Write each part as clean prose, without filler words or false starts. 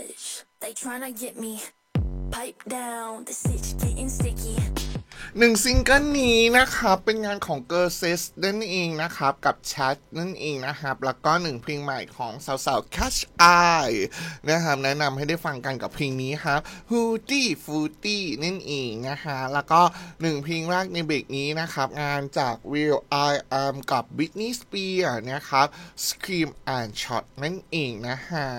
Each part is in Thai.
touch. They tryna get me. Pipe down, the stitch getting sticky. หนึ่งซิงเกิลนี้นะครับเป็นงานของ Girls นั่นเองนะครับกับ Chat นั่นเองนะครับแล้วก็หนึ่งเพลงใหม่ของสาวๆ Catch Eye นะครับแนะนำให้ได้ฟังกันกับเพลงนี้ครับ Hootie Footie นั่นเองนะฮะแล้วก็หนึ่งเพลงแรกในเบรกนี้นะครับงานจาก Will I Am กับ Britney Spears นะครับ Scream and Shout นั่นเองนะฮะ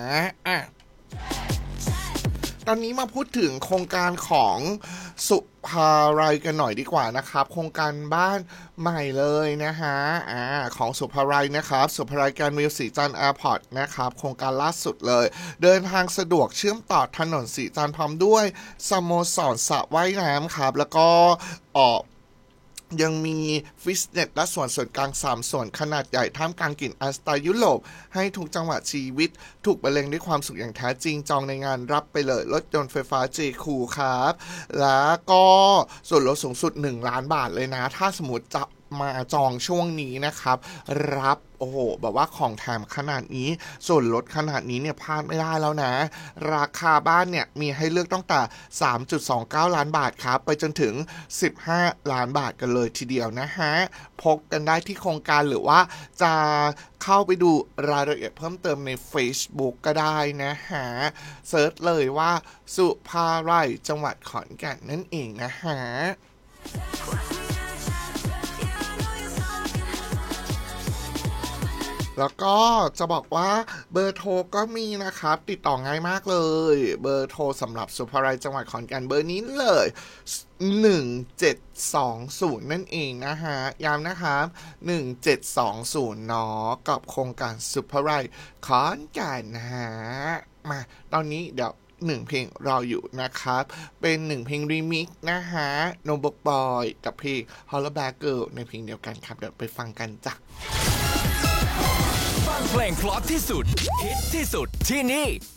ตอนนี้มาพูดถึงโครงการของสุภาลัยกันหน่อยดีกว่านะครับโครงการบ้านใหม่เลยนะฮะของสุภาลัยนะครับสุภาลัยการมิวสีจันทร์แอร์พอร์ตนะครับโครงการล่าสุดเลยเดินทางสะดวกเชื่อมต่อถนนสีจันทร์พร้อมด้วยสโมสรสระว่ายน้ำครับแล้วก็ยังมีฟิตเนสและส่วนกลาง3ส่วนขนาดใหญ่ท่ามกลางกลิ่นไอสไตล์ยุโรปให้ทุกจังหวะชีวิตถูกบรรเลงด้วยความสุขอย่างแท้จริงจองในงานรับไปเลยรถยนต์ไฟฟ้า J-Cool ครับแล้วก็ส่วนลดสูงสุด1 ล้านบาทเลยนะถ้าสมมติจะมาจองช่วงนี้นะครับรับโอ้โหแบบว่าของแถมขนาดนี้ส่วนลดขนาดนี้เนี่ยพลาดไม่ได้แล้วนะราคาบ้านเนี่ยมีให้เลือกตั้งแต่ 3.29 ล้านบาทครับไปจนถึง15 ล้านบาทกันเลยทีเดียวนะฮะพบกันได้ที่โครงการหรือว่าจะเข้าไปดูรายละเอียดเพิ่มเติมใน Facebook ก็ได้นะฮะเซิร์ชเลยว่าสุภาลัยจังหวัดขอนแก่นนั่นเองนะฮะแล้วก็จะบอกว่าเบอร์โทรก็มีนะครับติดต่อง่ายมากเลยเบอร์โทรสำหรับสุภาลัยจังหวัดขอนแก่นเบอร์นี้เลย1720นั่นเองนะฮะย้ำนะครับ1720เนาะกับโครงการสุภาลัยขอนแก่นนะฮะมาตอนนี้เดี๋ยว1เพลงรออยู่นะครับเป็น1เพลงรีมิกซ์นะฮะ No Book Boy กับเพลง Holler Back Girl ในเพลงเดียวกันครับเดี๋ยวไปฟังกันจ้ะเพลงเพราะที่สุดฮิตที่สุดที่นี่